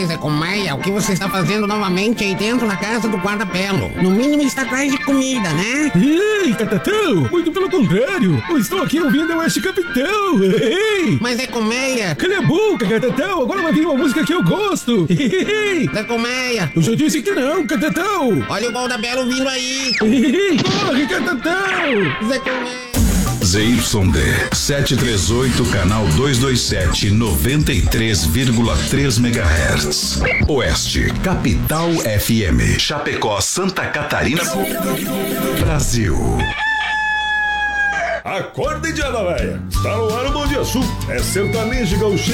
aí, Zé Colmeia, o que você está fazendo novamente aí dentro da casa do guarda-pelo? No mínimo está atrás de comida, né? Ei, Catatão, muito pelo contrário. Eu estou aqui ouvindo o Oeste Capitão. Ei! Mas Zé Colmeia... Cala a boca, Catatão, agora vai vir uma música que eu gosto. Ei! Zé Colmeia... Eu já disse que não, Catatão. Olha o guarda-pelo vindo aí. Ei, corre, Catatão. Zé Colmeia... ZYD 738, canal 227, 93,3 MHz. Oeste, Capital FM. Chapecó, Santa Catarina, Brasil. Acorda, Indiana Véia. Está no ar o Bom Dia Sul. É sertanejo gaúcho.